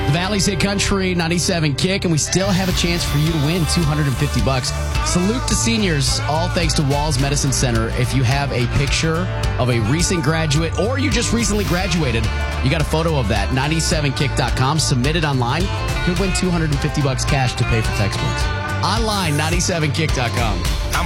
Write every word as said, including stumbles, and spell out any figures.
The Valley's Hit Country ninety-seven Kick, and we still have a chance for you to win two hundred fifty bucks. Salute to seniors, all thanks to Walls Medicine Center. If you have a picture of a recent graduate or you just recently graduated, you got a photo of that, ninety-seven kick dot com. Submit it online. You'll win two hundred fifty bucks cash to pay for textbooks. Online, ninety-seven kick dot com.